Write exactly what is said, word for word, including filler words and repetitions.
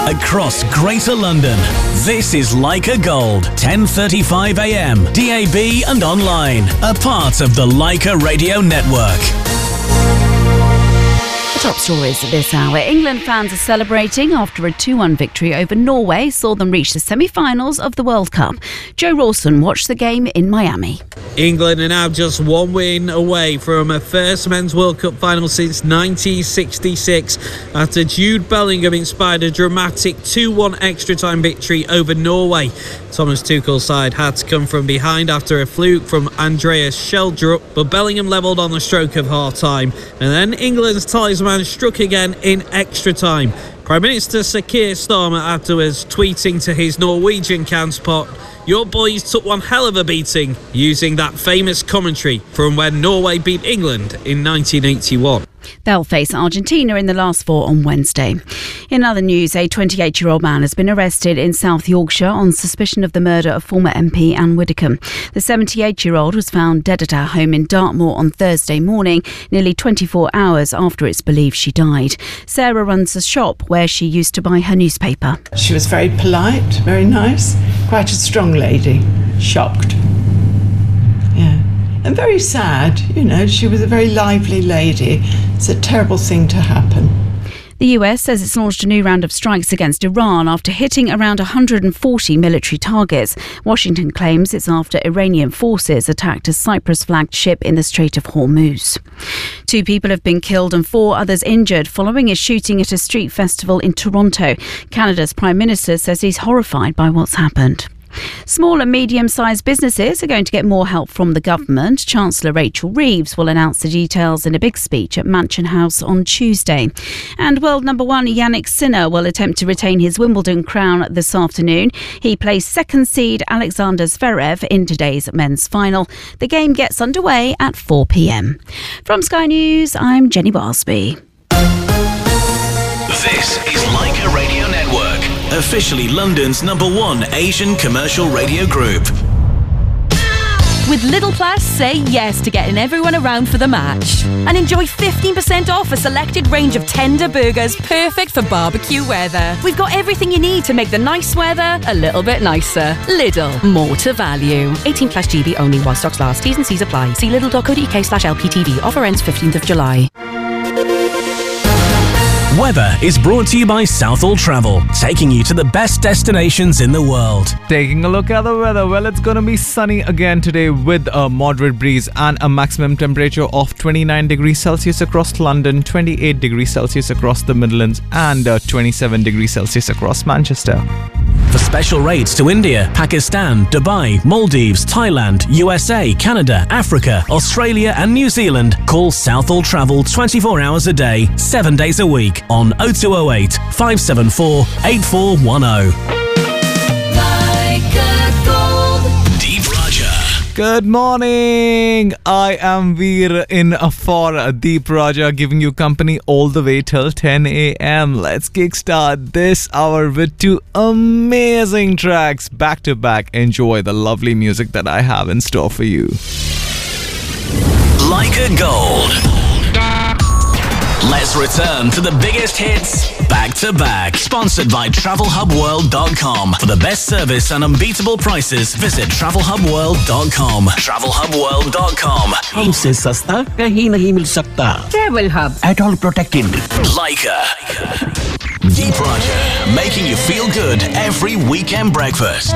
across Greater London. This is Leica Gold, ten thirty-five a m, D A B and online, a part of the Leica Radio Network. The top stories at this hour. England fans are celebrating after a two one victory over Norway saw them reach the semi-finals of the World Cup. Joe Rawson watched the game in Miami. England are now just one win away from a first Men's World Cup final since nineteen sixty-six after Jude Bellingham inspired a dramatic two one extra-time victory over Norway. Thomas Tuchel's side had to come from behind after a fluke from Andreas Schjelderup, but Bellingham levelled on the stroke of half-time. And then England's talisman struck again in extra-time. Prime Minister Sir Keir Starmer afterwards tweeting to his Norwegian counterpart, "Your boys took one hell of a beating," using that famous commentary from when Norway beat England in nineteen eighty-one. They'll face Argentina in the last four on Wednesday. In other news, a twenty-eight-year-old man has been arrested in South Yorkshire on suspicion of the murder of former M P Anne Widdecombe. The seventy-eight-year-old was found dead at her home in Dartmoor on Thursday morning, nearly twenty-four hours after it's believed she died. Sarah runs a shop where she used to buy her newspaper. She was very polite, very nice, quite a strong lady, shocked. Yeah. And very sad, you know, she was a very lively lady. It's a terrible thing to happen. The U S says it's launched a new round of strikes against Iran after hitting around one hundred forty military targets. Washington claims it's after Iranian forces attacked a Cyprus-flagged ship in the Strait of Hormuz. Two people have been killed and four others injured following a shooting at a street festival in Toronto. Canada's Prime Minister says he's horrified by what's happened. Small and medium-sized businesses are going to get more help from the government. Chancellor Rachel Reeves will announce the details in a big speech at Mansion House on Tuesday. And world number one Yannick Sinner will attempt to retain his Wimbledon crown this afternoon. He plays second seed Alexander Zverev in today's men's final. The game gets underway at four p m. From Sky News, I'm Jenny Barsby. This is Leica Radio Network, officially London's number one Asian commercial radio group. With Lidl Plus, say yes to getting everyone around for the match. And enjoy fifteen percent off a selected range of tender burgers perfect for barbecue weather. We've got everything you need to make the nice weather a little bit nicer. Lidl, more to value. eighteen plus G B only while stocks last. T's and C's apply. See lidl dot co dot uk slash L P T V. Offer ends fifteenth of July. Weather is brought to you by Southall Travel, taking you to the best destinations in the world. Taking a look at the weather, well, it's going to be sunny again today with a moderate breeze and a maximum temperature of twenty-nine degrees Celsius across London, twenty-eight degrees Celsius across the Midlands and uh, twenty-seven degrees Celsius across Manchester. For special rates to India, Pakistan, Dubai, Maldives, Thailand, U S A, Canada, Africa, Australia and New Zealand, call Southall Travel twenty-four hours a day, seven days a week on oh two oh eight, five seven four, eight four one oh. Deep Raja. Good morning. I am Veer in for Deep Raja, giving you company all the way till ten a m. Let's kickstart this hour with two amazing tracks back to back. Enjoy the lovely music that I have in store for you. Leica Gold. Let's return to the biggest hits back to back. Sponsored by travel hub world dot com. For the best service and unbeatable prices, visit travel hub world dot com. travel hub world dot com. हमसे सस्ता कहीं नहीं मिल सकता. Travel Hub. At all protected. Leica. Deep Raja, making you feel good every weekend breakfast.